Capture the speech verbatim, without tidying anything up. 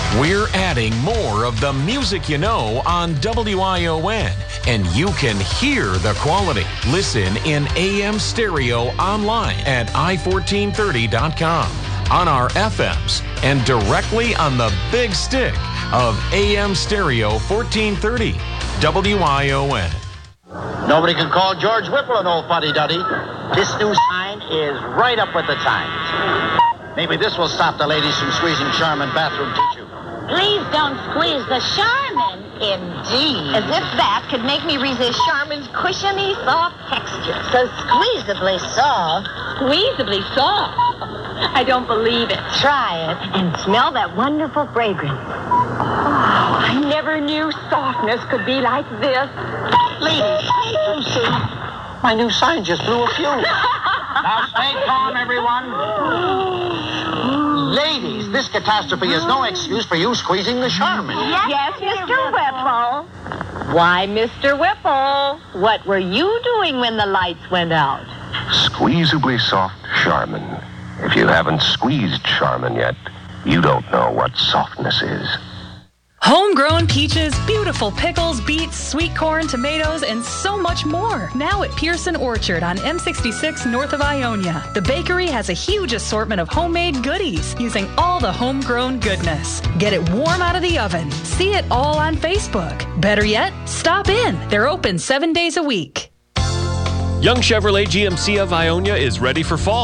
We're adding more of the music you know on W I O N, and you can hear the quality. Listen in A M stereo online at i fourteen thirty dot com, on our F Ms, and directly on the big stick of A M stereo fourteen thirty, W I O N. Nobody can call George Whipple an old fuddy-duddy. This new sign is right up with the times. Maybe this will stop the ladies from squeezing Charmin bathroom tissue. Please don't squeeze the Charmin. Indeed. As if that could make me resist Charmin's cushiony, soft texture. So squeezably soft. Squeezably soft. I don't believe it. Try it and smell that wonderful fragrance. Oh, I never knew softness could be like this. Ladies, you see, my new sign just blew a fuse. Now stay calm, everyone. Ladies, this catastrophe is no excuse for you squeezing the Charmin. Yes, yes Mister Whipple. Why, Mister Whipple, what were you doing when the lights went out? Squeezably soft Charmin. If you haven't squeezed Charmin yet, you don't know what softness is. Homegrown peaches, beautiful pickles, beets, sweet corn, tomatoes, and so much more. Now at Pearson Orchard on M sixty-six north of Ionia. The bakery has a huge assortment of homemade goodies using all the homegrown goodness. Get it warm out of the oven. See it all on Facebook. Better yet, stop in. They're open seven days a week. Young Chevrolet G M C of Ionia is ready for fall.